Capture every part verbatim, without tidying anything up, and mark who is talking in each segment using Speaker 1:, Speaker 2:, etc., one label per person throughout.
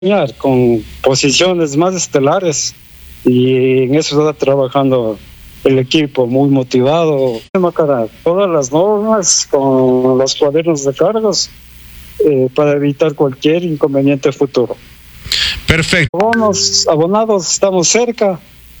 Speaker 1: con posiciones más estelares y en eso está trabajando el equipo, muy motivado. Macará, todas las normas con los cuadernos de cargos eh, para evitar cualquier inconveniente futuro.
Speaker 2: Perfecto.
Speaker 1: Abonos, abonados, estamos cerca.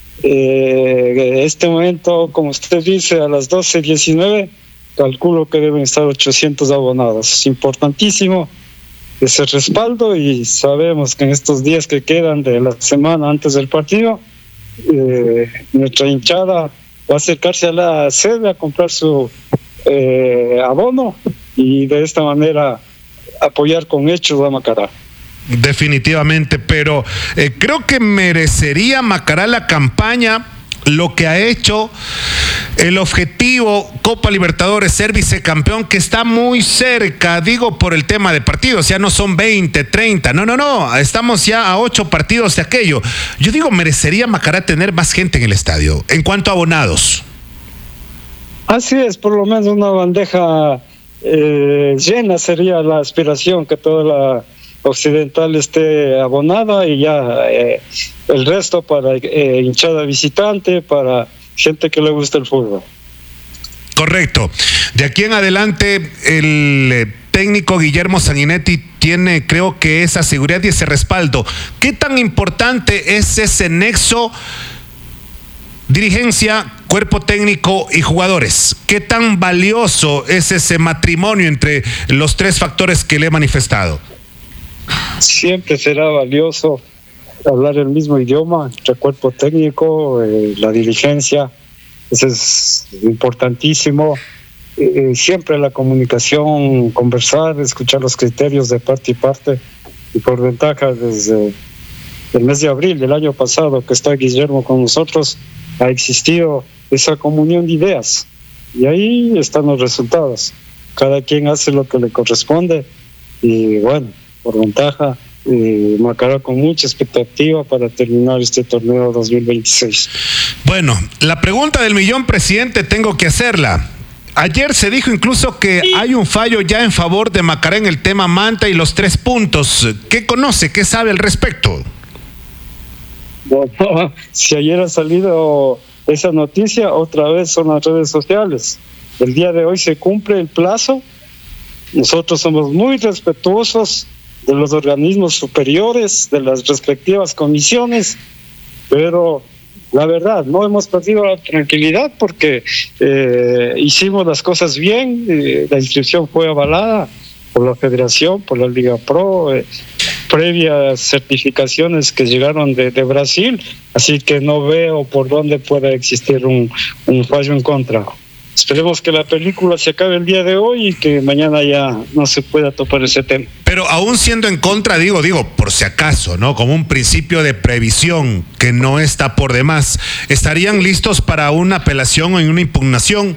Speaker 1: Eh, este momento, como usted dice, a las doce diecinueve, calculo que deben estar ochocientos abonados. Es importantísimo ese respaldo y sabemos que en estos días que quedan de la semana antes del partido, eh, nuestra hinchada va a acercarse a la sede a comprar su eh, abono y de esta manera apoyar con hechos a Macará.
Speaker 2: Definitivamente, pero eh, creo que merecería Macará la campaña, lo que ha hecho, el objetivo Copa Libertadores, ser vicecampeón, que está muy cerca, digo por el tema de partidos, ya no son veinte, treinta, no, no, no, estamos ya a ocho partidos de aquello. Yo digo, merecería Macará tener más gente en el estadio, en cuanto a abonados.
Speaker 1: Así es, por lo menos una bandeja eh, llena sería la aspiración, que toda la occidental esté abonada y ya eh, el resto para eh, hinchada visitante, para gente que le gusta el fútbol.
Speaker 2: Correcto. De aquí en adelante el eh, técnico Guillermo Sanguinetti tiene, creo que, esa seguridad y ese respaldo. ¿Qué tan importante es ese nexo dirigencia, cuerpo técnico y jugadores? ¿Qué tan valioso es ese matrimonio entre los tres factores que le he manifestado?
Speaker 1: Siempre será valioso hablar el mismo idioma entre cuerpo técnico, eh, la dirigencia, eso es importantísimo. Eh, siempre la comunicación, conversar, escuchar los criterios de parte y parte, y por ventaja desde el mes de abril del año pasado que está Guillermo con nosotros, ha existido esa comunión de ideas y ahí están los resultados. Cada quien hace lo que le corresponde y bueno, por ventaja, eh, Macará con mucha expectativa para terminar este torneo dos mil veintiséis.
Speaker 2: Bueno, la pregunta del millón, presidente, tengo que hacerla. Ayer se dijo incluso que hay un fallo ya en favor de Macará en el tema Manta y los tres puntos. ¿Qué conoce? ¿Qué sabe al respecto?
Speaker 1: Bueno, si ayer ha salido esa noticia, otra vez son las redes sociales. El día de hoy se cumple el plazo. Nosotros somos muy respetuosos de los organismos superiores, de las respectivas comisiones, pero la verdad, no hemos perdido la tranquilidad porque eh, hicimos las cosas bien, eh, la inscripción fue avalada por la Federación, por la Liga Pro, eh, previas certificaciones que llegaron de, de Brasil, así que no veo por dónde pueda existir un, un fallo en contra. Esperemos que la película se acabe el día de hoy y que mañana ya no se pueda topar ese tema.
Speaker 2: Pero aún siendo en contra, digo, digo, por si acaso, ¿no? Como un principio de previsión que no está por demás, ¿estarían listos para una apelación o una impugnación?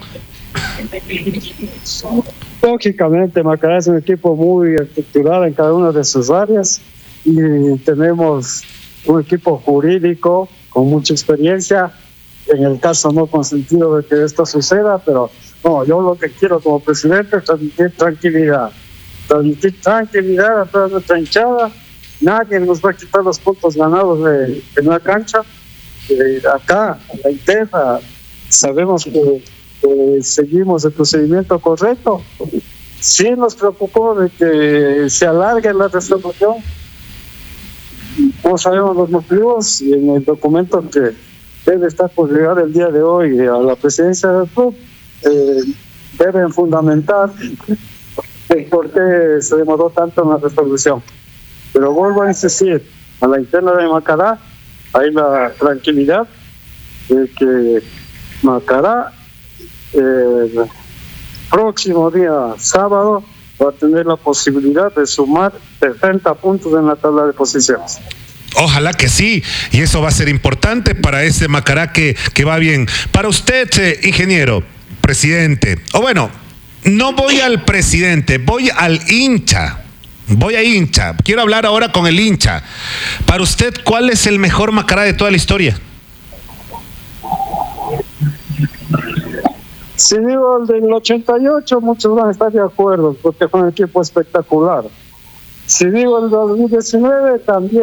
Speaker 1: Lógicamente, Macará es un equipo muy estructurado en cada una de sus áreas y tenemos un equipo jurídico con mucha experiencia. En el caso no consentido de que esto suceda, pero no, yo lo que quiero como presidente es transmitir tranquilidad, transmitir tranquilidad a toda nuestra hinchada. Nadie nos va a quitar los puntos ganados de, de una cancha. Eh, acá, en la Inteja, sabemos que eh, seguimos el procedimiento correcto. Sí nos preocupó de que se alargue la resolución. No sabemos los motivos y en el documento que debe estar por llegar el día de hoy a la presidencia del club, eh, deben fundamentar por qué se demoró tanto en la resolución. Pero vuelvo a insistir, a la interna de Macará hay la tranquilidad de que Macará el eh, próximo día sábado va a tener la posibilidad de sumar sesenta puntos en la tabla de posiciones.
Speaker 2: Ojalá que sí, y eso va a ser importante para ese Macará que, que va bien. Para usted, eh, ingeniero, presidente, o bueno, no voy al presidente, voy al hincha, voy a hincha, quiero hablar ahora con el hincha. Para usted, ¿cuál es el mejor Macará de toda la historia?
Speaker 1: Si digo el del ochenta y ocho, muchos van a estar de acuerdo, porque fue un equipo espectacular. Si digo el dos mil diecinueve, también